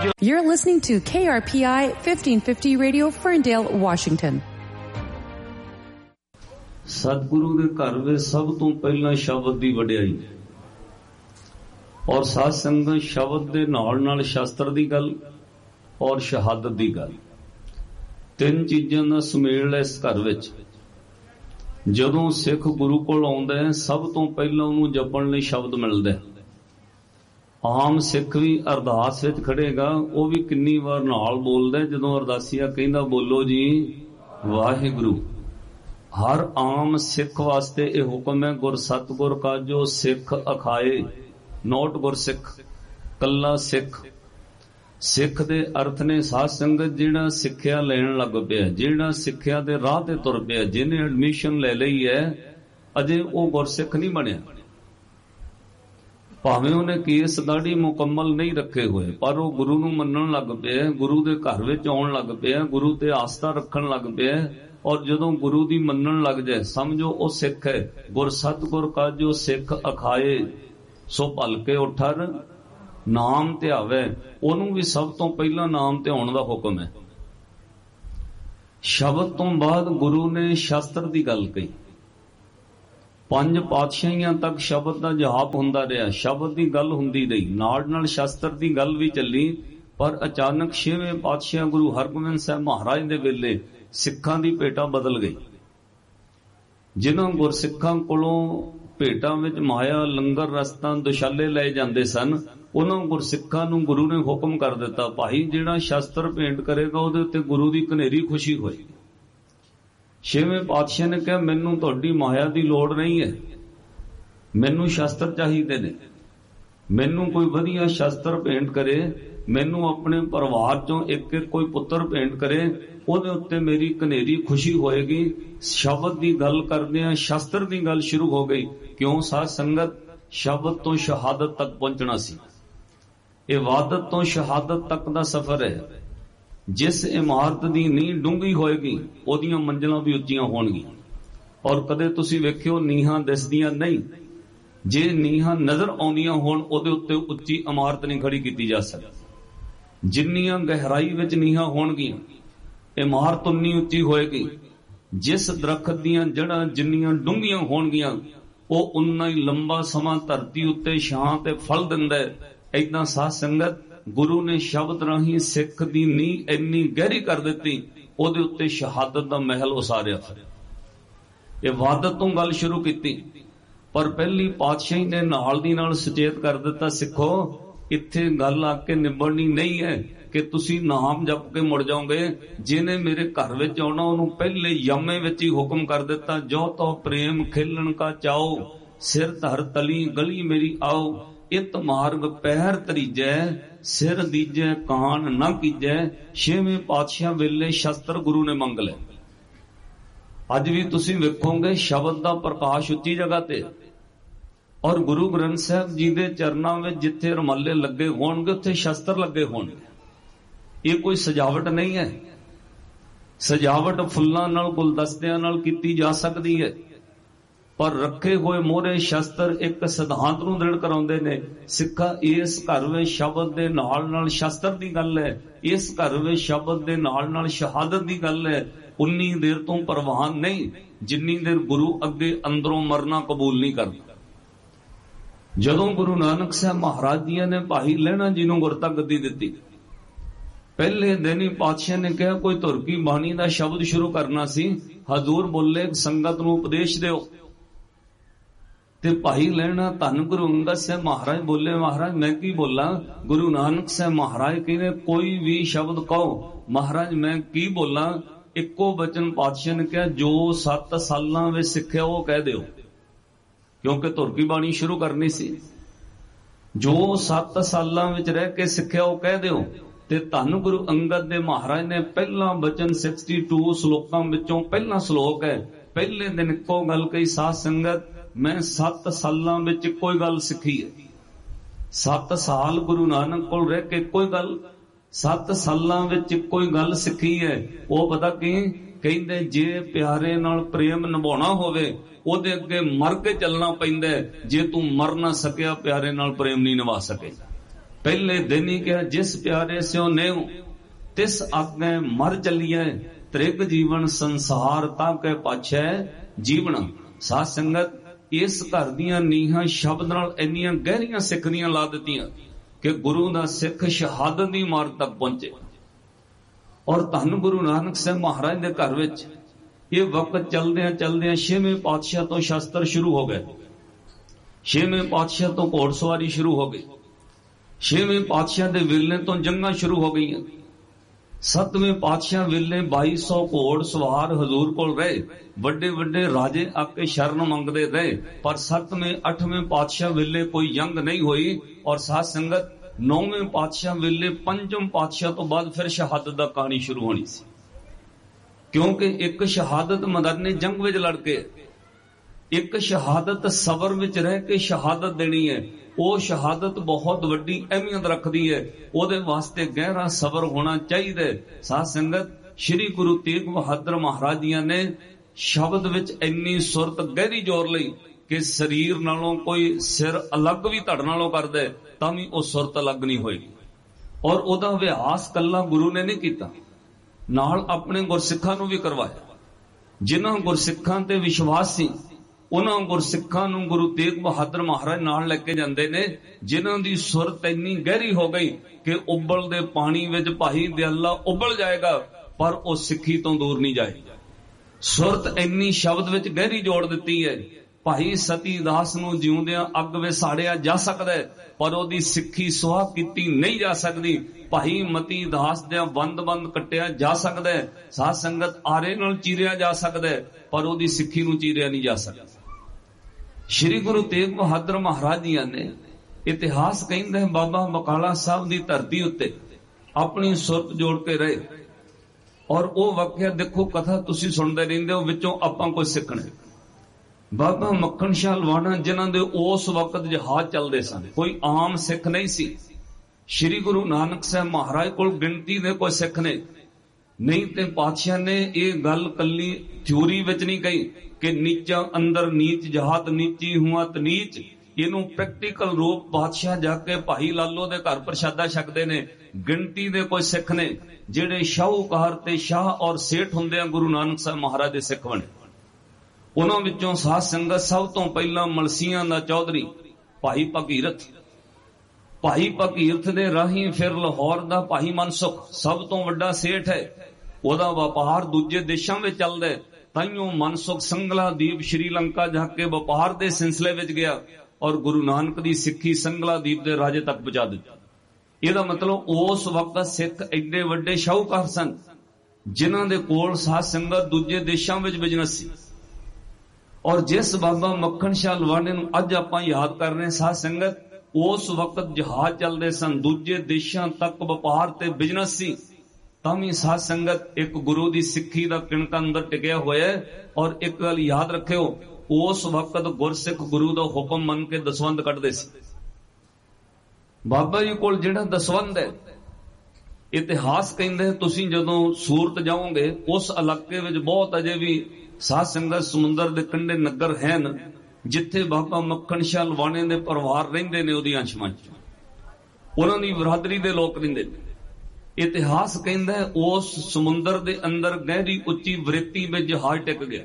You're listening to KRPI 1550 Radio, Ferndale, Washington. ਸਤਿਗੁਰੂ ਦੇ ਘਰ ਵਿੱਚ ਸਭ ਤੋਂ ਪਹਿਲਾਂ ਸ਼ਬਦ ਦੀ ਵਡਿਆਈ ਔਰ ਸਾਧ ਸੰਗਤ ਸ਼ਬਦ ਦੇ ਨਾਲ ਸ਼ਾਸਤਰ ਦੀ ਗੱਲ ਔਰ ਸ਼ਹਾਦਤ ਦੀ ਗੱਲ, ਤਿੰਨ ਚੀਜ਼ਾਂ ਦਾ ਸੁਮੇਲ ਹੈ ਇਸ ਘਰ ਵਿੱਚ। ਜਦੋਂ ਸਿੱਖ ਗੁਰੂ ਕੋਲ ਆਉਂਦਾ ਹੈ ਸਭ ਤੋਂ ਪਹਿਲਾਂ ਉਹਨੂੰ ਜਪਣ ਲਈ ਸ਼ਬਦ ਮਿਲਦਾ ਹੈ। ਆਮ ਸਿੱਖ ਵੀ ਅਰਦਾਸ ਵਿੱਚ ਖੜੇਗਾ, ਉਹ ਵੀ ਕਿੰਨੀ ਵਾਰ ਨਾਲ ਬੋਲਦਾ ਜਦੋਂ ਅਰਦਾਸੀਆ ਕਹਿੰਦਾ ਬੋਲੋ ਜੀ ਵਾਹਿਗੁਰੂ। ਹਰ ਆਮ ਸਿੱਖ ਵਾਸਤੇ ਇਹ ਹੁਕਮ ਹੈ, ਗੁਰ ਸਤਿਗੁਰ ਕਾ ਜੋ ਸਿੱਖ ਅਖਾਏ, ਨੋਟ ਗੁਰਸਿੱਖ, ਕੱਲਾ ਸਿੱਖ। ਸਿੱਖ ਦੇ ਅਰਥ ਨੇ ਸਾਧ ਸੰਗਤ ਜਿਹੜਾ ਸਿੱਖਿਆ ਲੈਣ ਲੱਗ ਪਿਆ, ਜਿਹੜਾ ਸਿੱਖਿਆ ਦੇ ਰਾਹ ਤੇ ਤੁਰ ਪਿਆ, ਜਿਹਨੇ ਐਡਮਿਸ਼ਨ ਲੈ ਲਈ ਹੈ, ਅਜੇ ਉਹ ਗੁਰਸਿੱਖ ਨਹੀਂ ਬਣਿਆ। ਭਾਵੇਂ ਉਹਨੇ ਕੇਸ ਦਾੜੀ ਮੁਕੰਮਲ ਨਹੀਂ ਰੱਖੇ ਹੋਏ, ਪਰ ਉਹ ਗੁਰੂ ਨੂੰ ਮੰਨਣ ਲੱਗ ਪਿਆ, ਗੁਰੂ ਦੇ ਘਰ ਵਿੱਚ ਆਉਣ ਲੱਗ ਪਿਆ, ਗੁਰੂ ਤੇ ਆਸਥਾ ਰੱਖਣ ਲੱਗ ਪਿਆ। ਔਰ ਜਦੋਂ ਗੁਰੂ ਦੀ ਮੰਨਣ ਲੱਗ ਜਾਏ ਸਮਝੋ ਉਹ ਸਿੱਖ ਹੈ। ਗੁਰ ਸਤਿਗੁਰ ਕਾ ਜੋ ਸਿੱਖ ਅਖਾਏ ਸੋ ਭਲਕੇ ਉਠਰ ਨਾਮ ਧਿਆਵੇ, ਉਹਨੂੰ ਵੀ ਸਭ ਤੋਂ ਪਹਿਲਾਂ ਨਾਮ ਧਿਆਉਣ ਦਾ ਹੁਕਮ ਹੈ। ਸ਼ਬਦ ਤੋਂ ਬਾਅਦ ਗੁਰੂ ਨੇ ਸ਼ਾਸਤਰ ਦੀ ਗੱਲ ਕਹੀ। 5 ਪਾਤਸ਼ਾਹੀਆਂ ਤੱਕ ਸ਼ਬਦ ਦਾ ਜਾਪ ਹੁੰਦਾ ਰਿਹਾ, ਸ਼ਬਦ ਦੀ ਗੱਲ ਹੁੰਦੀ ਰਹੀ, ਨਾਲ ਸ਼ਾਸਤਰ ਦੀ ਗੱਲ ਵੀ ਚੱਲੀ। ਪਰ ਅਚਾਨਕ 6ਵੇਂ ਪਾਤਸ਼ਾਹ ਗੁਰੂ ਹਰਗੋਬਿੰਦ ਸਾਹਿਬ ਮਹਾਰਾਜ ਦੇ ਵੇਲੇ ਸਿੱਖਾਂ ਦੀ ਭੇਟਾ ਬਦਲ ਗਈ। ਜਿਨ੍ਹਾਂ ਗੁਰਸਿੱਖਾਂ ਕੋਲੋਂ ਭੇਟਾਂ ਵਿੱਚ ਮਾਇਆ, ਲੰਗਰ, ਰਸਤਾਂ, ਦੁਸ਼ਾਲੇ ਲਏ ਜਾਂਦੇ ਸਨ, ਉਹਨਾਂ ਗੁਰਸਿੱਖਾਂ ਨੂੰ ਗੁਰੂ ਨੇ ਹੁਕਮ ਕਰ ਦਿੱਤਾ, ਭਾਈ ਜਿਹੜਾ ਸ਼ਾਸਤਰ ਭੇਂਟ ਕਰੇਗਾ ਉਹਦੇ ਉੱਤੇ ਗੁਰੂ ਦੀ ਘਨੇਰੀ ਖੁਸ਼ੀ ਹੋਏਗੀ। 6ਵੇਂ ਪਾਤਸ਼ਾਹ ਨੇ ਕਿਹਾ ਮੈਨੂੰ ਤੁਹਾਡੀ ਮਾਇਆ ਦੀ ਲੋੜ ਨਹੀਂ ਹੈ, ਮੈਨੂੰ ਸ਼ਾਸਤਰ ਚਾਹੀਦੇ ਨੇ। ਮੈਨੂੰ ਕੋਈ ਵਧੀਆ ਸ਼ਾਸਤਰ ਭੇਂਟ ਕਰੇ, ਮੈਨੂੰ ਆਪਣੇ ਪਰਿਵਾਰ ਚੋਂ ਇੱਕ ਕੋਈ ਪੁੱਤਰ ਭੇਂਟ ਕਰੇ, ਉਹਦੇ ਉੱਤੇ ਮੇਰੀ ਘਨੇਰੀ ਖੁਸ਼ੀ ਹੋਏਗੀ। ਸ਼ਬਦ ਦੀ ਗੱਲ ਕਰਦਿਆਂ ਸ਼ਾਸਤਰ ਦੀ ਗੱਲ ਸ਼ੁਰੂ ਹੋ ਗਈ। ਕਿਉਂ ਸਾਧ ਸੰਗਤ? ਸ਼ਬਦ ਤੋਂ ਸ਼ਹਾਦਤ ਤੱਕ ਪਹੁੰਚਣਾ ਸੀ। ਇਬਾਦਤ ਤੋਂ ਸ਼ਹਾਦਤ ਤੱਕ ਦਾ ਸਫ਼ਰ ਹੈ। ਜਿਸ ਇਮਾਰਤ ਦੀ ਨੀਂਹ ਡੂੰਘੀ ਹੋਏਗੀ ਉਹਦੀਆਂ ਮੰਜ਼ਲਾਂ ਵੀ ਉੱਚੀਆਂ ਹੋਣਗੀਆਂ। ਔਰ ਕਦੇ ਤੁਸੀਂ ਵੇਖਿਓ ਨੀਹਾਂ ਦਿਸਦੀਆਂ ਨਹੀਂ, ਜੇ ਨੀਹਾਂ ਨਜ਼ਰ ਆਉਂਦੀਆਂ ਹੋਣ ਉਹਦੇ ਉੱਤੇ ਉੱਚੀ ਇਮਾਰਤ ਨਹੀਂ ਖੜੀ ਕੀਤੀ ਜਾ ਸਕਦੀ। ਜਿੰਨੀਆਂ ਗਹਿਰਾਈ ਵਿੱਚ ਨੀਹਾਂ ਹੋਣਗੀਆਂ ਇਮਾਰਤ ਉਨੀ ਉੱਚੀ ਹੋਏਗੀ। ਜਿਸ ਦਰਖਤ ਦੀਆਂ ਜੜ੍ਹਾਂ ਜਿੰਨੀਆਂ ਡੂੰਘੀਆਂ ਹੋਣਗੀਆਂ ਉਹ ਉਨਾ ਹੀ ਲੰਬਾ ਸਮਾਂ ਧਰਤੀ ਉੱਤੇ ਛਾਂ ਤੇ ਫਲ ਦਿੰਦਾ ਹੈ। ਏਦਾਂ ਸਾਧ ਸੰਗਤ ਗੁਰੂ ਨੇ ਸ਼ਬਦ ਰਾਹੀਂ ਸਿੱਖ ਦੀ ਨੀਂਹ ਇੰਨੀ ਗਹਿਰੀ ਕਰ ਦਿੱਤੀ, ਉਹਦੇ ਉੱਤੇ ਸ਼ਹਾਦਤ ਦਾ ਮਹਿਲ ਉਸਾਰਿਆ। ਇਬਾਦਤ ਤੋਂ ਗੱਲ ਸ਼ੁਰੂ ਕੀਤੀ, ਪਰ ਪਹਿਲੀ ਪਾਤਸ਼ਾਹੀ ਨੇ ਨਾਲ ਦੀ ਨਾਲ ਸੁਚੇਤ ਕਰ ਦਿੱਤਾ, ਸਿੱਖੋ ਇੱਥੇ ਗੱਲ ਆ ਕੇ ਨਿਬੜਨੀ ਨਹੀਂ ਹੈ ਕਿ ਤੁਸੀਂ ਨਾਮ ਜਪ ਕੇ ਮੁੜ ਜਾਓਗੇ। ਜਿਹਨੇ ਮੇਰੇ ਘਰ ਵਿੱਚ ਆਉਣਾ ਉਹਨੂੰ ਪਹਿਲੇ ਯਮੇ ਵਿੱਚ ਹੀ ਹੁਕਮ ਕਰ ਦਿੱਤਾ, ਜੋ ਤੋ ਪ੍ਰੇਮ ਖੇਲਣ ਕਾ ਚਾਓ, ਸਿਰ ਧਰ ਤਲੀ ਗਲੀ ਮੇਰੀ ਆਓ, ਇਤ ਮਾਰਗ ਪਹਿਰ ਤਰੀਜੈ, ਸਿਰ ਦੀਜੈ ਕਾਨ ਨਾ ਕੀਜੈ। 6ਵੇਂ ਪਾਤਸ਼ਾਹ ਵੇਲੇ ਸ਼ਸਤਰ ਗੁਰੂ ਨੇ ਮੰਗ ਲਏ। ਅੱਜ ਵੀ ਤੁਸੀਂ ਵੇਖੋਗੇ ਸ਼ਬਦ ਦਾ ਪ੍ਰਕਾਸ਼ ਉੱਚੀ ਜਗ੍ਹਾ ਤੇ, ਔਰ ਗੁਰੂ ਗ੍ਰੰਥ ਸਾਹਿਬ ਜੀ ਦੇ ਚਰਨਾਂ ਵਿੱਚ ਜਿੱਥੇ ਰੁਮਾਲੇ ਲੱਗੇ ਹੋਣਗੇ ਉੱਥੇ ਸ਼ਸਤਰ ਲੱਗੇ ਹੋਣਗੇ। ਇਹ ਕੋਈ ਸਜਾਵਟ ਨਹੀਂ ਹੈ। ਸਜਾਵਟ ਫੁੱਲਾਂ ਨਾਲ, ਗੁਲਦਸਤਿਆਂ ਨਾਲ ਕੀਤੀ ਜਾ ਸਕਦੀ ਹੈ, ਪਰ ਰੱਖੇ ਹੋਏ ਮੋਹਰੇ ਸ਼ਸਤਰ ਇੱਕ ਸਿਧਾਂਤ ਨੂੰ ਦ੍ਰਿੜ ਕਰਾਉਂਦੇ ਨੇ। ਸਿੱਖਾ ਇਸ ਘਰ ਵਿੱਚ ਸ਼ਬਦ ਦੇ ਨਾਲ ਸ਼ਸਤਰ ਦੀ ਗੱਲ ਹੈ, ਇਸ ਘਰ ਵਿੱਚ ਸ਼ਬਦ ਦੇ ਨਾਲ ਸ਼ਹਾਦਤ ਦੀ ਗੱਲ ਹੈ। ਉਨੀ ਦੇਰ ਤੋਂ ਪ੍ਰਵਾਨ ਨਹੀਂ ਜਿੰਨੀ ਦੇਰ ਗੁਰੂ ਅੱਗੇ ਅੰਦਰੋਂ ਮਰਨਾ ਕਬੂਲ ਨਹੀਂ ਕਰਦਾ। ਜਦੋਂ ਗੁਰੂ ਨਾਨਕ ਸਾਹਿਬ ਮਹਾਰਾਜ ਜੀ ਨੇ ਭਾਈ ਲਹਿਣਾ ਜੀ ਨੂੰ ਗੁਰਤਾ ਗੱਦੀ ਦਿੱਤੀ, ਪਹਿਲੇ ਦਿਨ ਹੀ ਪਾਤਸ਼ਾਹ ਨੇ ਕਿਹਾ ਕੋਈ ਧੁਰ ਕੀ ਬਾਣੀ ਦਾ ਸ਼ਬਦ ਸ਼ੁਰੂ ਕਰਨਾ ਸੀ। ਹਜ਼ੂਰ ਬੋਲੇ ਸੰਗਤ ਨੂੰ ਉਪਦੇਸ਼ ਦਿਓ, ਤੇ ਭਾਈ ਲਹਿਣਾ ਧੰਨ ਗੁਰੂ ਅੰਗਦ ਸਾਹਿਬ ਮਹਾਰਾਜ ਬੋਲੇ, ਮਹਾਰਾਜ ਮੈਂ ਕੀ ਬੋਲਾਂ? ਗੁਰੂ ਨਾਨਕ ਸਾਹਿਬ ਮਹਾਰਾਜ ਕਹਿੰਦੇ ਕੋਈ ਵੀ ਸ਼ਬਦ ਕਹੋ। ਮਹਾਰਾਜ ਮੈਂ ਕੀ ਬੋਲਾਂ? ਇੱਕੋ ਬਚਨ ਪਾਤਸ਼ਾਹ ਨੇ ਕਿਹਾ, ਜੋ 7 ਸਾਲਾਂ ਵਿੱਚ ਸਿੱਖਿਆ ਉਹ ਕਹਿ ਦਿਓ, ਕਿਉਂਕਿ ਧੁਰ ਕੀ ਬਾਣੀ ਸ਼ੁਰੂ ਕਰਨੀ ਸੀ। ਜੋ 7 ਸਾਲਾਂ ਵਿੱਚ ਰਹਿ ਕੇ ਸਿੱਖਿਆ ਉਹ ਕਹਿ ਦਿਓ। ਤੇ ਧੰਨ ਗੁਰੂ ਅੰਗਦ ਦੇ ਮਹਾਰਾਜ ਨੇ ਪਹਿਲਾ ਬਚਨ 62 ਸ਼ਲੋਕਾਂ ਵਿੱਚੋਂ ਪਹਿਲਾ ਸ਼ਲੋਕ ਹੈ। ਪਹਿਲੇ ਦਿਨ ਇੱਕੋ ਗੱਲ ਕਹੀ, ਸਾਧ ਸੰਗਤ ਮੈਂ 7 ਸਾਲਾਂ ਵਿੱਚ ਕੋਈ ਗੱਲ ਸਿੱਖੀ ਹੈ। 7 ਸਾਲ ਗੁਰੂ ਨਾਨਕ ਕੋਲ ਰਹਿ ਕੇ ਕੋਈ ਗੱਲ, 7 ਸਾਲਾਂ ਵਿੱਚ ਕੋਈ ਗੱਲ ਸਿੱਖੀ ਹੈ। ਉਹ ਪਤਾ ਕੀ ਕਹਿੰਦੇ? ਜੇ ਪਿਆਰੇ ਨਾਲ ਪ੍ਰੇਮ ਨਿਭਾਉਣਾ ਹੋਵੇ ਉਹਦੇ ਅੱਗੇ ਮਰ ਕੇ ਚੱਲਣਾ ਪੈਂਦਾ। ਜੇ ਤੂੰ ਮਰ ਨਾ ਸਕਿਆ ਪਿਆਰੇ ਨਾਲ ਪ੍ਰੇਮ ਨਹੀਂ ਨਿਭਾ ਸਕੇ। पहले दिन ही कहा जिस प्यारे स्यो नेव तिस आगे मर चलिए त्रिग जीवन संसार ताके पाछे जीवना। साध संगत इस घर दियां नीहां शब्द नाल इन्नियां गहरियां सिखदियां ला दित्तियां कि गुरु दा सिख शहादत दी मार तक पहुंचे। और धन गुरु नानक साहब महाराज दे घर विच ये वक्त चलदियां चलदियां 6वें पातशाह तो शास्त्र शुरू हो गए, 6वें पातशाह तो घोड़सवारी शुरू हो गई, 6वें पातशाह दे वेले तो जंगां शुरू हो गई, 7वें पातशाह वेले 2200 घोड़ सवार हजूर कोल रहे, बड़े बड़े राजे आके शरण मंगते रहे, पर 7वें 8वें पातशाह वेले कोई जंग नहीं हुई। और साध संगत 9वें पातशाह वेले 5वें पातशाह तो बाद फिर शहादत दा कहानी शुरू होनी सी, क्योंकि एक शहादत मदरने जंग विच लड़ के, एक शहादत सबर विच रह के शहादत देनी है। वो शहादत बहुत वड्डी अहमियत रखती है, ओदे वास्ते गहरा सबर होना चाहिए। साध संगत श्री गुरु तेग बहादुर महाराज जियां ने शब्द विच इन्नी सुरत गहरी जोर लई कि शरीर नालों कोई सिर अलग भी धड़ नालों कर दे तां भी वो सुरत अलग नहीं होएगी। और ओदा अभ्यास कल्ला गुरु ने नहीं कीता, नाल अपने गुरसिखां नूं भी करवाया। जिन्हां गुरसिखां ते विश्वास सी उन्हां गुरसिखां नूं गुरु तेग बहादुर महाराज नाल लेके जांदे ने, जिन्हां दी सुरत इन्नी गहरी हो गई कि उबलदे पानी विच भाई दयाला उबल जाएगा पर वो सिੱਖੀ तो दूर नहीं जाएगा। सुरत इन्नी शब्द विच गहरी जोड़ दित्ती है। भाई सती दास नूं जिउंदियां अग विसाड़िया जा सकदा है पर ओदी सिੱਖੀ सुहा कीती नहीं जा सकदी। भाई मती दास दे बंद बंद कट्टिया जा सकदा है, साध संगत आरे नाल चीरिया जा सकदा है पर ओदी सिੱਖੀ नूं चीरिया नहीं जा सकदा। श्री गुरु तेग बहादुर महाराज जी ने इतिहास कहंदा है बाबा बकाला साहब दी धरती उत्ते अपनी सुरत जोड़ के रहे। और वो वाकिया देखो, कथा तुसी सुनदे रहिंदे हो, विचों आपां कुछ सिੱਖਣਾ। बाबा मक्खन शाह लवाना जिन्हां दे उस वक्त जहाज चलदे सन, कोई आम सिख नहीं सी। श्री गुरु नानक साहब महाराज कोल गिनती दे कोई सिख ने नहीं, ते पातशाह ने ये गल कल्ली थ्योरी विच नहीं कही कि नीचा अंदर नीच जहात नीची हुआ त नीच। इनू प्रैक्टिकल रूप बादशाह जाके भाई लालो दे घर प्रशादा छकदे ने। गिनती दे कोई सिख ने जेड़े शाहूकार ते शाह और सेठ हुंदे गुरु नानक साहब महाराज दे सिख बने। उन्हां विचों साध संगत सब तो पहला मलसियां दा चौधरी भाई भगीरथ, भाई भगीरथ दे राही फिर लाहौर दा भाई मनसुख सब तो वड्डा सेठ है। ओदा व्यापार दूजे देशां विच चलदा है, ताइयों मनसुख संगला दीप श्रीलंका जाके व्यापार दे सिलसिले विच गया और गुरु नानक दी सिੱਖੀ संगला दीप दे राजे तक पहुंचा दिता। ਇਹਦਾ मतलब उस वक्त सिख एडे वड्डे शाहूकार सन जिन्हां दे कोल साध संगत दूजे देशां विच बिजनेस सी। और जिस बाबा मक्खन शाह लवाने नूं अज आपां याद कर रहे साध संगत, उस वक्त जहाज चलदे सन, दूजे देशां तक व्यापार ते बिजनेस सी, तां भी साध संगत एक गुरु दी सिੱਖੀ दा किणका अंदर टिकिया होया। और एक गल याद रखियो, उस वक्त गुरसिख गुरु दा हुक्म मन के दसवंध कटदे सी। बाबा जी कोल जिहड़ा दसवंध है, इतिहास कहंदे तुसीं जदों सूरत जाओगे उस इलाके विच बहुत अजे भी साध संगत समुंदर दे कंढे नगर हैन जिथे बाबा मक्खन शाह लवाने दे परिवार रहिंदे ने, ओदी अंशमां च उन्हां दी बरादरी दे लोक रहिंदे ने। इतिहास कहंदा है उस समुंदर दे अंदर गहरी उच्ची वृत्ति में जहाज टिक गया।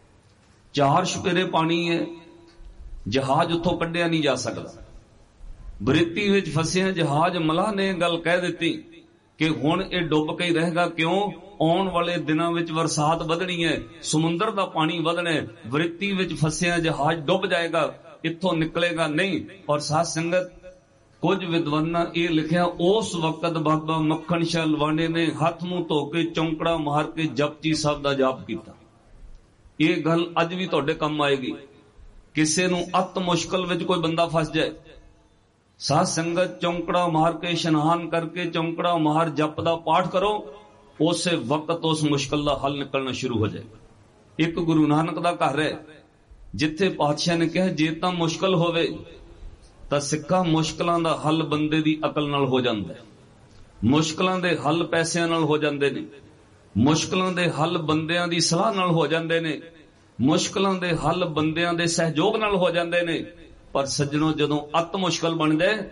4 छपेरे पानी है, जहाज उत्थों कढ़िया नहीं जा सकता। वृत्ति विच फसिया जहाज मलाह ने गल कह दित्ती कि हुण ये डुब के ही रहेगा। क्यों? आउण वाले दिनां विच बरसात वधनी है, समुंदर दा पानी वधना है, वृत्ति विच फसिया जहाज डुब जाएगा, इत्थों निकलेगा नहीं। और साध संगत कुछ विद्वाना ये लिखिया उस वक्त बाबा मक्खन शाह लवाने ने हाथ मुंह धो के चौंकड़ा मार के जपजी साहब दा जाप कीता। ये गल अज भी तुहाडे काम आएगी। किसी नूं अत मुश्किल विच कोई बंदा फस जाए, साध संगत चौंकड़ा मार के इशनान करके चौंकड़ा मार जप दा पाठ करो, उस वक्त उस मुश्किल दा हल निकलना शुरू हो जाए। एक गुरु नानक दा घर है जिथे पातशाह ने कहा जे तां मुश्किल होवे तां सिक्खा मुश्किलां दा हल बंदे दी अकल नाल हो जांदा है। मुश्किलां दे हल पैसिਆਂ नाल हो जांदे ने, मुश्किलां दे हल बंदियां दी सलाह नाल हो जांदे ने, मुश्किलां दे हल बंदियां दे सहयोग नाल हो जांदे ने। पर सज्जनों जदों अत मुश्किल बन जाए,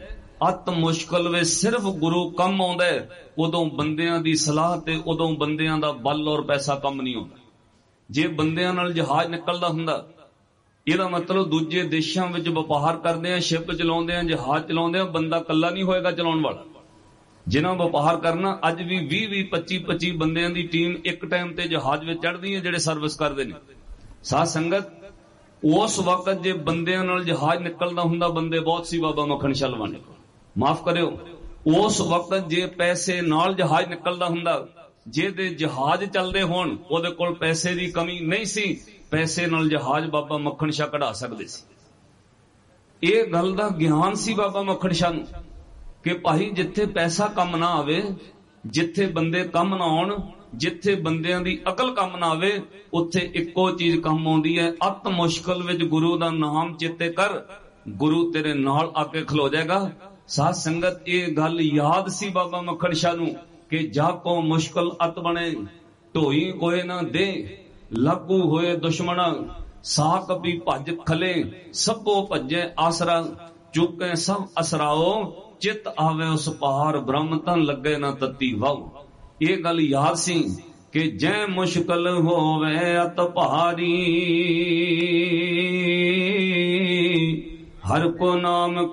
ਅਤ ਮੁਸ਼ਕਲ ਵੇ ਸਿਰਫ ਗੁਰੂ ਕੰਮ ਆਉਂਦਾ, ਉਦੋਂ ਬੰਦਿਆਂ ਦੀ ਸਲਾਹ ਤੇ ਉਦੋਂ ਬੰਦਿਆਂ ਦਾ ਬਲ ਔਰ ਪੈਸਾ ਕੰਮ ਨਹੀਂ ਆਉਂਦਾ। ਜੇ ਬੰਦਿਆਂ ਨਾਲ ਜਹਾਜ਼ ਨਿਕਲਦਾ ਹੁੰਦਾ, ਇਹਦਾ ਮਤਲਬ ਦੂਜੇ ਦੇਸ਼ਾਂ ਵਿੱਚ ਵਪਾਰ ਕਰਦੇ ਆ, ਸ਼ਿਪ ਚਲਾਉਂਦੇ ਆ, ਜਹਾਜ਼ ਚਲਾਉਂਦੇ ਆ, ਬੰਦਾ ਇਕੱਲਾ ਨਹੀਂ ਹੋਏਗਾ ਚਲਾਉਣ ਵਾਲਾ। ਜਿਨ੍ਹਾਂ ਵਪਾਰ ਕਰਨਾ, ਅੱਜ ਵੀ 20-20, 25-25 ਬੰਦਿਆਂ ਦੀ ਟੀਮ ਇੱਕ ਟਾਈਮ ਤੇ ਜਹਾਜ਼ ਵਿੱਚ ਚੜ੍ਹਦੀ ਹੈ, ਜਿਹੜੇ ਸਰਵਿਸ ਕਰਦੇ ਨੇ। ਸਾਧ ਸੰਗਤ, ਉਸ ਵਕਤ ਜੇ ਬੰਦਿਆਂ ਨਾਲ ਜਹਾਜ਼ ਨਿਕਲਦਾ ਹੁੰਦਾ, ਬੰਦੇ ਬਹੁਤ ਸੀ ਬਾਬਾ ਮੱਖਣ ਸ਼ਾਹ ਲਵਾਣੇ ਕੋਲ, ਮਾਫ ਕਰਿਓ, ਉਸ ਵਕਤ ਜੇ ਪੈਸੇ ਨਾਲ ਜਹਾਜ਼ ਨਿਕਲਦਾ ਹੁੰਦਾ, ਜਿਹਦੇ ਜਹਾਜ਼ ਚੱਲਦੇ ਹੋਣ, ਉਹਦੇ ਕੋਲ ਪੈਸੇ ਦੀ ਕਮੀ ਨਹੀਂ ਸੀ, ਪੈਸੇ ਨਾਲ ਜਹਾਜ਼ ਬਾਬਾ ਮੱਖਣ ਸ਼ਾਹ ਕਢਾ ਸਕਦੇ ਸੀ। ਇਹ ਗੱਲ ਦਾ ਗਿਆਨ ਸੀ ਬਾਬਾ ਮੱਖਣ ਸ਼ਾਹ ਨੂੰ ਕਿ ਭਾਈ ਜਿੱਥੇ ਪੈਸਾ ਕੰਮ ਨਾ ਆਵੇ, ਜਿੱਥੇ ਬੰਦੇ ਕੰਮ ਨਾ ਆਉਣ, ਜਿੱਥੇ ਬੰਦਿਆਂ ਦੀ ਅਕਲ ਕੰਮ ਨਾ ਆਵੇ, ਉੱਥੇ ਇੱਕੋ ਚੀਜ਼ ਕੰਮ ਆਉਂਦੀ ਹੈ, ਅਤ ਮੁਸ਼ਕਲ ਵਿੱਚ ਗੁਰੂ ਦਾ ਨਾਮ ਚੇਤੇ ਕਰ, ਗੁਰੂ ਤੇਰੇ ਨਾਲ ਆ ਕੇ ਖਲੋ ਜਾਏਗਾ। ਸਾਧ ਸੰਗਤ, ਇਹ ਗੱਲ ਯਾਦ ਸੀ ਬਾਬਾ ਮੱਖਣ ਸ਼ਾਹ ਨੂੰ ਕਿ ਜਾ ਕੋ ਮੁਸ਼ਕਲ ਅਤ ਬਣੇ, ਢੋਈ ਕੋਏ ਨਾ ਦੇ, ਲਾਗੂ ਹੋਏ ਦੁਸ਼ਮਣਾ, ਸਾਕ ਵੀ ਭੱਜ ਖਲੇ, ਸਭੋ ਭੱਜੇ ਆਸਰਾ, ਚੁੱਕੇ ਸਭ ਅਸਰਾਓ, ਚਿਤ ਆਵੇ ਉਸ ਪਾਰ, ਬ੍ਰਹਮ ਤਾਂ ਲੱਗੇ ਨਾ ਤਤੀ ਵਾਉ। ਇਹ ਗੱਲ ਯਾਦ ਸੀ ਕਿ ਜੈ ਮੁਸ਼ਕਲ ਹੋਵੇ ਅਤ ਭਾਰੀ, ਹਰ ਕੋ ਨਾਮ